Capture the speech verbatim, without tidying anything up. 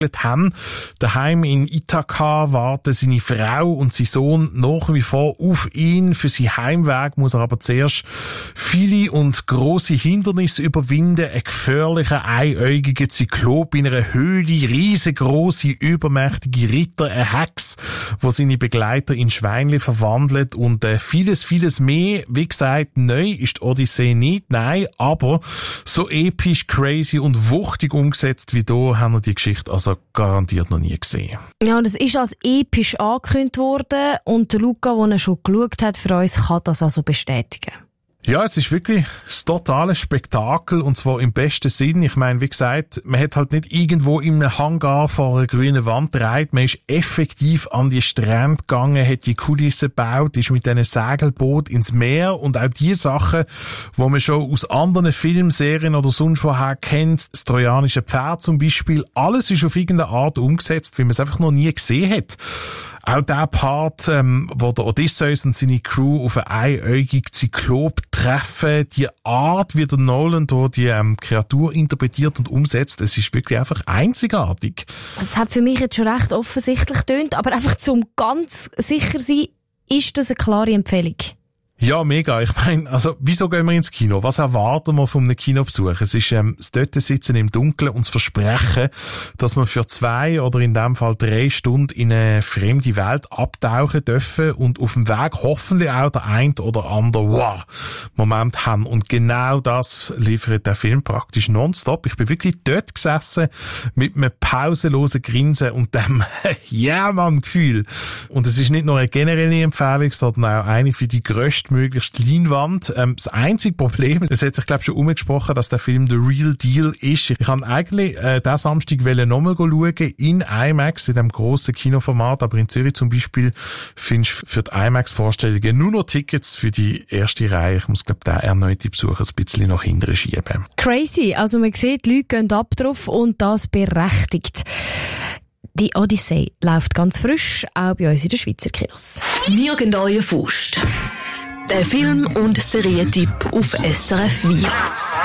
haben. Daheim in Ithaka warten seine Frau und sein Sohn nach wie vor auf ihn. Für seinen Heimweg muss er aber zuerst viele und grosse Hindernisse überwinden. Ein gefährlicher, einäugiger Zyklop in einer Höhle, riesengroße, übermächtige Ritter, eine Hex, wo seine Begleiter in Schweinli verwandelt und äh, vieles, vieles mehr. Wie gesagt, neu ist die Odyssee nicht, nein, aber so episch, crazy und wuchtig umgesetzt wie da haben wir die Geschichte also garantiert noch nie gesehen. Ja, und es ist als episch angekündigt worden und der Luca, der schon geschaut hat für uns, kann das also bestätigen. Ja, es ist wirklich das totale Spektakel und zwar im besten Sinn. Ich meine, wie gesagt, man hat halt nicht irgendwo im Hangar vor einer grünen Wand gedreht. Man ist effektiv an die Strände gegangen, hat die Kulissen gebaut, ist mit einem Segelboot ins Meer und auch die Sachen, wo man schon aus anderen Filmserien oder sonst woher kennt, das trojanische Pferd zum Beispiel, alles ist auf irgendeine Art umgesetzt, wie man es einfach noch nie gesehen hat. Auch der Part, ähm, wo der Odysseus und seine Crew auf einen einäugigen Zyklop treffen, die Art, wie der Nolan hier die ähm, Kreatur interpretiert und umsetzt, es ist wirklich einfach einzigartig. Es hat für mich jetzt schon recht offensichtlich getönt, aber einfach zum ganz sicher sein, ist das eine klare Empfehlung. Ja, mega. Ich meine, also, wieso gehen wir ins Kino? Was erwarten wir von einem Kinobesuch? Es ist, ähm, das dort sitzen im Dunkeln und das Versprechen, dass wir für zwei oder in dem Fall drei Stunden in eine fremde Welt abtauchen dürfen und auf dem Weg hoffentlich auch der ein oder andere Wow-Moment haben. Und genau das liefert der Film praktisch nonstop. Ich bin wirklich dort gesessen mit einem pausenlosen Grinsen und dem Ja-Mann-Gefühl. Und es ist nicht nur eine generelle Empfehlung, sondern auch eine für die grösste möglichst Leinwand. Ähm, das einzige Problem, es hat sich, glaube ich, schon umgesprochen, dass der Film The Real Deal ist. Ich kann eigentlich äh, diesen Samstag nochmal schauen, in IMAX, in dem grossen Kinoformat, aber in Zürich zum Beispiel findest du für die IMAX-Vorstellungen nur noch Tickets für die erste Reihe. Ich muss, glaube ich, den erneuten Besuch ein bisschen nach hinten schieben. Crazy, also man sieht, die Leute gehen ab drauf und das berechtigt. Die Odyssee läuft ganz frisch, auch bei uns in den Schweizer Kinos. Nirgendwo Faust. Der Film- und Serientipp auf S R F Virus.